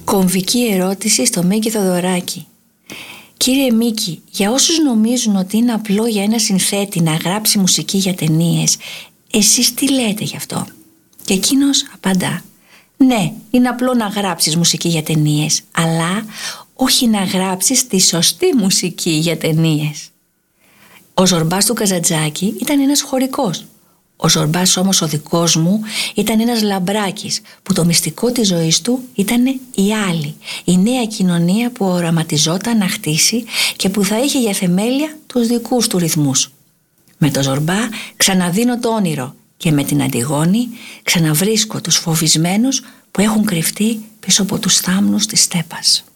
Κομβική ερώτηση στο Μίκη Θοδωράκη. Κύριε Μίκη, για όσους νομίζουν ότι είναι απλό για ένα συνθέτη να γράψει μουσική για ταινίες, εσείς τι λέτε γι' αυτό? Και εκείνος απαντά: ναι, είναι απλό να γράψεις μουσική για ταινίες, αλλά όχι να γράψεις τη σωστή μουσική για ταινίες. Ο Ζορμπάς του Καζαντζάκη ήταν ένας χωρικός. Ο Ζορμπάς όμως ο δικός μου ήταν ένας λαμπράκης, που το μυστικό της ζωής του ήταν η άλλη, η νέα κοινωνία που οραματιζόταν να χτίσει και που θα είχε για θεμέλια τους δικούς του ρυθμούς. Με το Ζορμπά ξαναδίνω το όνειρο και με την Αντιγόνη ξαναβρίσκω τους φοβισμένους που έχουν κρυφτεί πίσω από τους θάμνους της στέπας.